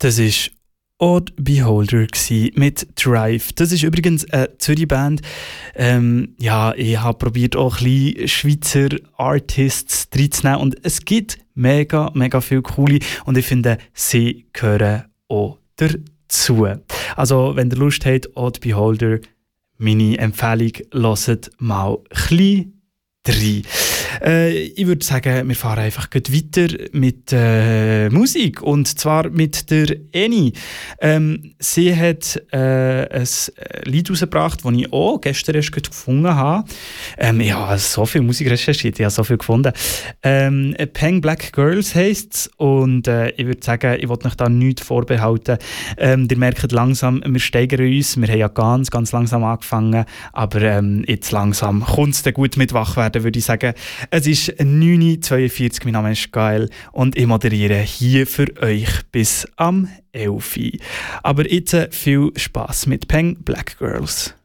Das ist Odd Beholder mit Drive. Das ist übrigens eine Zürich-Band. Ich habe probiert auch ein bisschen Schweizer Artists reinzunehmen und es gibt mega, mega viele coole und ich finde, sie gehören auch dazu. Also, wenn ihr Lust habt, Odd Beholder, meine Empfehlung, hört mal ein bisschen rein. Ich würde sagen, wir fahren einfach weiter mit Musik und zwar mit der Eni. Sie hat ein Lied rausgebracht, das ich auch gestern erst gefunden habe. Ich habe so viel Musik recherchiert, ich habe so viel gefunden. Peng Black Girls heisst es und ich würde sagen, ich will euch da nichts vorbehalten. Ihr merkt langsam, wir steigern uns. Wir haben ja ganz, ganz langsam angefangen, aber jetzt langsam kommt es dann gut mit Wachwerden, würde ich sagen. Es ist 9:42 Uhr, mein Name ist Gael und ich moderiere hier für euch bis am 11 Uhr. Aber jetzt viel Spass mit Peng Black Girls.